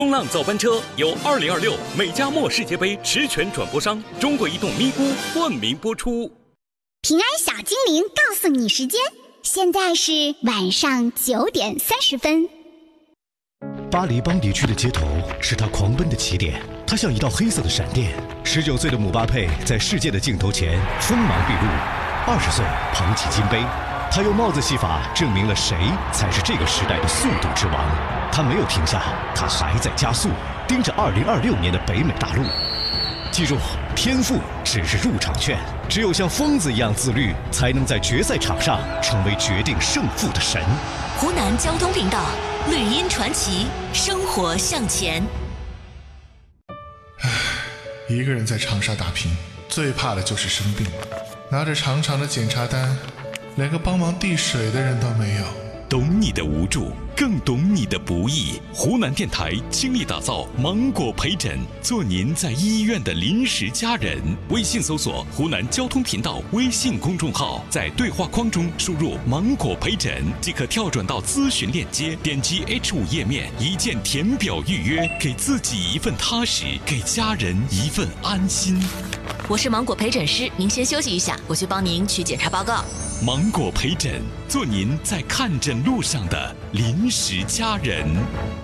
冲浪早班车由2026美加墨世界杯实权转播商中国移动咪咕冠名播出。 平安小精灵告诉你时间，现在是晚上9点30分。 巴黎邦迪区的街头是他狂奔的起点，他像一道黑色的闪电。19岁的姆巴佩在世界的镜头前锋芒毕露，20岁捧起金杯，他用帽子戏法证明了谁才是这个时代的速度之王。他没有停下，他还在加速，盯着2026年的北美大陆。记住，天赋只是入场券，只有像疯子一样自律，才能在决赛场上成为决定胜负的神。 湖南交通频道，绿茵传奇，生活向前。 一个人在长沙打拼，最怕的就是生病，拿着长长的检查单，连个帮忙递水的人都没有。 懂你的无助，更懂你的不易。湖南电台倾力打造芒果陪诊，做您在医院的临时家人。微信搜索湖南交通频道微信公众号，在对话框中输入芒果陪诊，即可跳转到咨询链接，点击 H5 页面，一键填表预约，给自己一份踏实，给家人一份安心。 我是芒果陪诊师，您先休息一下，我去帮您取检查报告。 芒果陪诊，做您在看诊路上的临时家人。